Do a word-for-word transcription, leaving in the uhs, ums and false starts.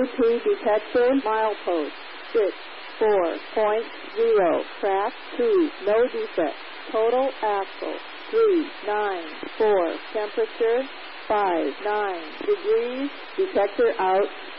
P detector, milepost, six, four point zero, track two, no defect, total axle, three, nine, four, temperature, five, nine degrees, detector out.